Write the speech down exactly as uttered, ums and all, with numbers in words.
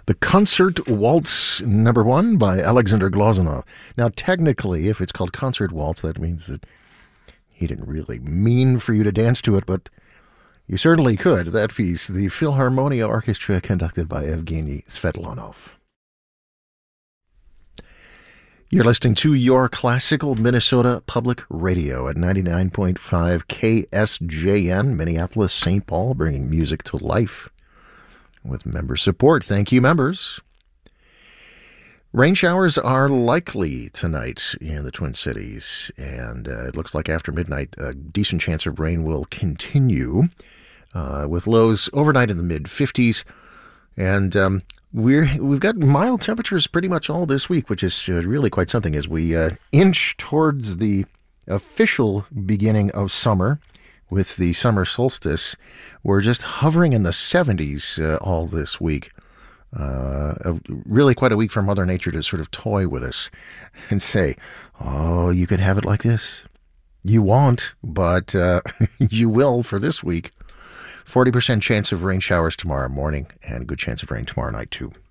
The Concert Waltz number one by Alexander Glazunov. Now, technically, if it's called Concert Waltz, that means that he didn't really mean for you to dance to it, but you certainly could. That piece, the Philharmonia Orchestra, conducted by Evgeny Svetlanov. You're listening to your classical Minnesota Public Radio at ninety-nine point five K S J N, Minneapolis, Saint Paul, bringing music to life with member support. Thank you, members. Rain showers are likely tonight in the Twin Cities, and uh, it looks like after midnight, a decent chance of rain will continue, uh, with lows overnight in the mid-fifties. And um, we're, we've got mild temperatures pretty much all this week, which is uh, really quite something as we uh, inch towards the official beginning of summer. With the summer solstice, we're just hovering in the seventies uh, all this week. Uh, a, really quite a week for Mother Nature to sort of toy with us and say, oh, you could have it like this. You won't, but uh, you will for this week. forty percent chance of rain showers tomorrow morning and a good chance of rain tomorrow night, too.